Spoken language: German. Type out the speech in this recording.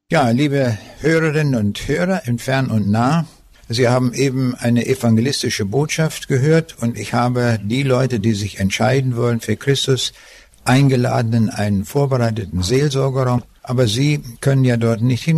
Ja, liebe Hörerinnen und Hörer in Fern und Nah, Sie haben eben eine evangelistische Botschaft gehört und ich habe die Leute, die sich entscheiden wollen für Christus, eingeladen in einen vorbereiteten Seelsorgerraum. Aber Sie können ja dort nicht hin.